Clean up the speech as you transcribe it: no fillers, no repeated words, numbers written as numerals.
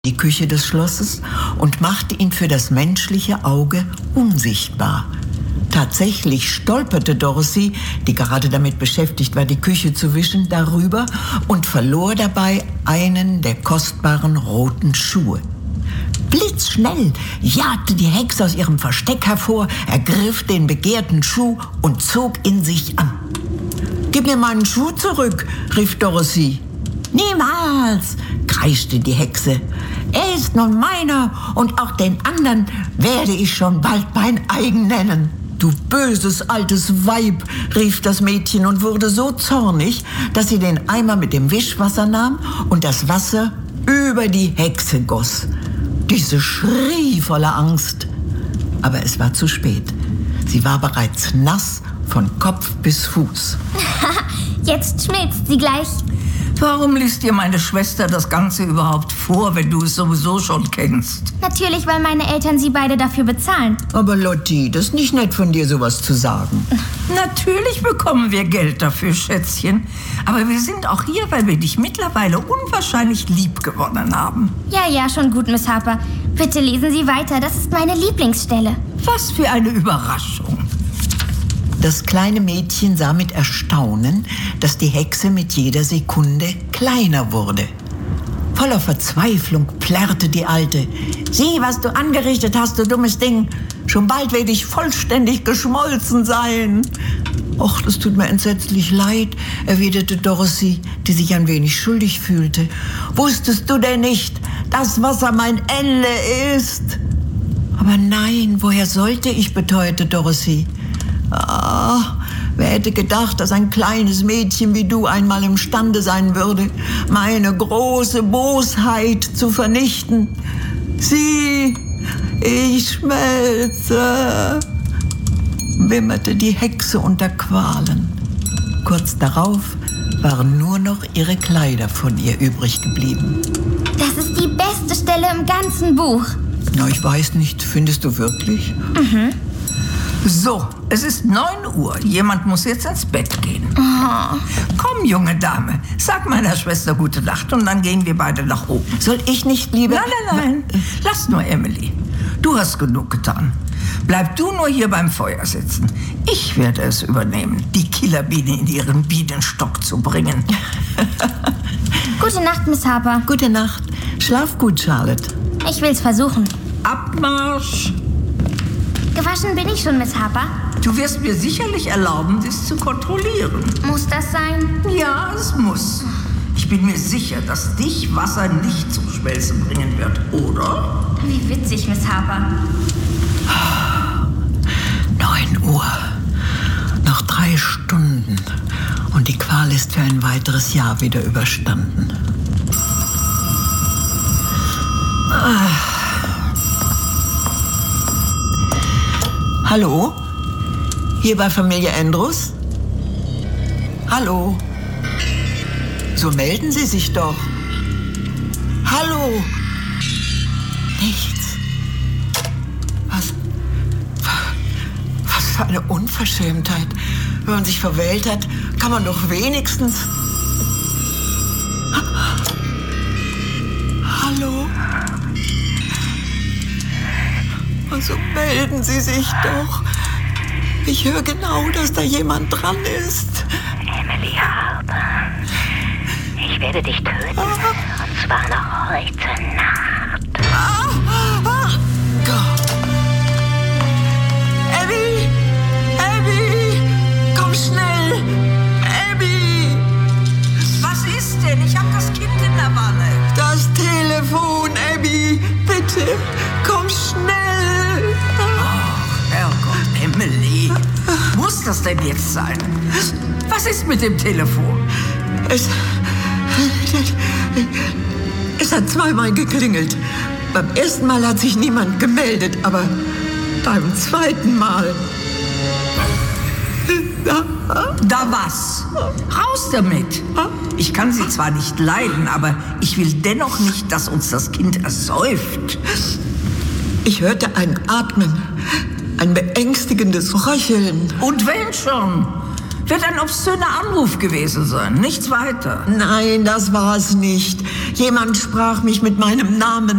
die Küche des Schlosses und machte ihn für das menschliche Auge unsichtbar. Tatsächlich stolperte Dorothy, die gerade damit beschäftigt war, die Küche zu wischen, darüber und verlor dabei einen der kostbaren roten Schuhe. Blitzschnell jagte die Hexe aus ihrem Versteck hervor, ergriff den begehrten Schuh und zog ihn sich an. »Gib mir meinen Schuh zurück«, rief Dorothy. »Niemals«, kreischte die Hexe. »Er ist nun meiner und auch den anderen werde ich schon bald mein eigen nennen.« »Du böses altes Weib«, rief das Mädchen und wurde so zornig, dass sie den Eimer mit dem Wischwasser nahm und das Wasser über die Hexe goss. Diese schrie voller Angst. Aber es war zu spät. Sie war bereits nass von Kopf bis Fuß. Jetzt schmilzt sie gleich. Warum liest dir meine Schwester das Ganze überhaupt vor, wenn du es sowieso schon kennst? Natürlich, weil meine Eltern sie beide dafür bezahlen. Aber Lotti, das ist nicht nett von dir, sowas zu sagen. Natürlich bekommen wir Geld dafür, Schätzchen. Aber wir sind auch hier, weil wir dich mittlerweile unwahrscheinlich lieb gewonnen haben. Ja, schon gut, Miss Harper. Bitte lesen Sie weiter, das ist meine Lieblingsstelle. Was für eine Überraschung. Das kleine Mädchen sah mit Erstaunen, dass die Hexe mit jeder Sekunde kleiner wurde. Voller Verzweiflung plärrte die Alte. »Sieh, was du angerichtet hast, du dummes Ding. Schon bald werde ich vollständig geschmolzen sein.« »Och, das tut mir entsetzlich leid«, erwiderte Dorothy, die sich ein wenig schuldig fühlte. »Wusstest du denn nicht, dass Wasser mein Ende ist?« »Aber nein, woher sollte ich?«, beteuerte Dorothy. »Ah, wer hätte gedacht, dass ein kleines Mädchen wie du einmal imstande sein würde, meine große Bosheit zu vernichten. Sieh, ich schmelze«, wimmerte die Hexe unter Qualen. Kurz darauf waren nur noch ihre Kleider von ihr übrig geblieben. Das ist die beste Stelle im ganzen Buch. Na, ich weiß nicht, findest du wirklich? So, es ist 9 Uhr. Jemand muss jetzt ins Bett gehen. Oh. Komm, junge Dame, sag meiner Schwester gute Nacht und dann gehen wir beide nach oben. Soll ich nicht lieber... Nein. Lass nur, Emily. Du hast genug getan. Bleib du nur hier beim Feuer sitzen. Ich werde es übernehmen, die Killerbiene in ihren Bienenstock zu bringen. Gute Nacht, Miss Harper. Gute Nacht. Schlaf gut, Charlotte. Ich will's versuchen. Abmarsch! Gewaschen bin ich schon, Miss Harper. Du wirst mir sicherlich erlauben, dies zu kontrollieren. Muss das sein? Ja, es muss. Ich bin mir sicher, dass dich Wasser nicht zum Schmelzen bringen wird, oder? Wie witzig, Miss Harper. 9 Uhr. Noch 3 Stunden. Und die Qual ist für ein weiteres Jahr wieder überstanden. Hallo? Hier bei Familie Andrews? Hallo? So melden Sie sich doch. Hallo? Nichts. Was für eine Unverschämtheit. Wenn man sich verwählt hat, kann man doch wenigstens... Hallo? Also melden Sie sich doch. Ich höre genau, dass da jemand dran ist. Emily Harper, ich werde dich töten. Und zwar noch heute Nacht. Gott. Abby, komm schnell. Abby. Was ist denn? Ich habe das Kind in der Wanne. Das Telefon, Abby. Bitte, komm schnell. Oh, Herrgott, Emily. Muss das denn jetzt sein? Was ist mit dem Telefon? Es hat 2-mal geklingelt. Beim ersten Mal hat sich niemand gemeldet, aber beim zweiten Mal... Da was? Raus damit! Ich kann sie zwar nicht leiden, aber ich will dennoch nicht, dass uns das Kind ersäuft. Ich hörte ein Atmen, ein beängstigendes Röcheln. Und wenn schon? Wird ein obszöner Anruf gewesen sein, nichts weiter. Nein, das war es nicht. Jemand sprach mich mit meinem Namen